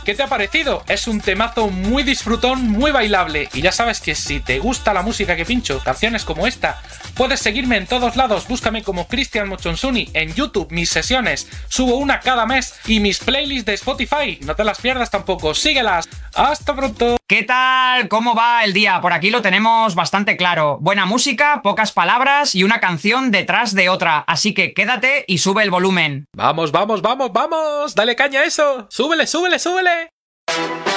¿qué te ha parecido? Es un temazo muy disfrutón, muy bailable. Y ya sabes que si te gusta la música que pincho, canciones como esta, puedes seguirme en todos lados. Búscame como Cristian Mochonsuni en YouTube, mis sesiones. Subo una cada mes y mis playlists de Spotify. No te las pierdas tampoco, síguelas. ¡Hasta pronto! ¿Qué tal? ¿Cómo va el día? Por aquí lo tenemos bastante claro. Buena música, pocas palabras y una canción detrás de otra. Así que quédate y sube el volumen. Vamos, vamos, vamos, vamos. Dale caña a eso. Súbele, súbele, súbele.